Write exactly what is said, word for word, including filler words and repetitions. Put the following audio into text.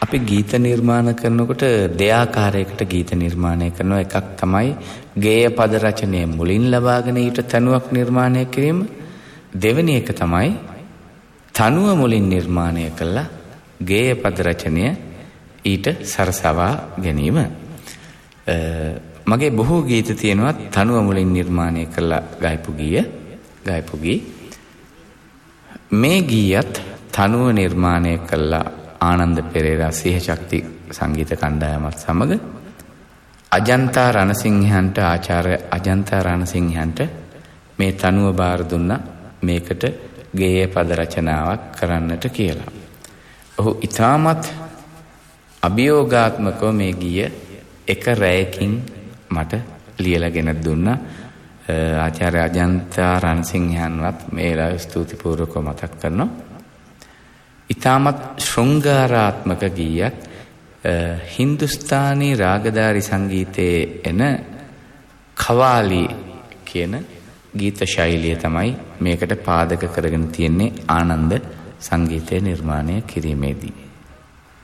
අපි ගීත නිර්මාණ කරනකොට දෙආකාරයකට ගීත නිර්මාණය කරනවා. එකක් තමයි ගේය පද රචනය මුලින් ලබාගෙන ඊට තනුවක් නිර්මාණය කිරීම. දෙවෙනි එක තමයි තනුව මුලින් නිර්මාණය කළා ගේය පද රචනය ඊට සරසවා ගැනීම. මගේ බොහෝ ගීත තියෙනවා තනුව මුලින් නිර්මාණය කළා ගායපු ගීය ගායපු ගී. මේ ගීයත් තනුව නිර්මාණය කළා ආනන්ද පෙරේරා සිහ ශක්ති සංගීත කණ්ඩායමත් සමග අජන්තා රණසිංහයන්ට ආචාර්ය අජන්තා රණසිංහයන්ට මේ තනුව බාර දුන්නා මේකට ගේය පද රචනාවක් කරන්නට කියලා. ඔහු ඊටමත් අභියෝගාත්මකව මේ ගීය එක රැයකින් මට ලියලාගෙන දුන්නා. ආචාර්ය අජන්තා රණසිංහයන්වත් මේලා ස්තුතිපූර්වකව මතක් කරනවා. ඊටමත් ශෘංගාරාත්මක ගීයක්. හින්දුස්ථානී රාගධාරී සංගීතයේ එන කවාලි කියන ගීත ශෛලිය තමයි මේකට පාදක කරගෙන තියෙන්නේ ආනන්ද සංගීතය නිර්මාණය කිරීමේදී.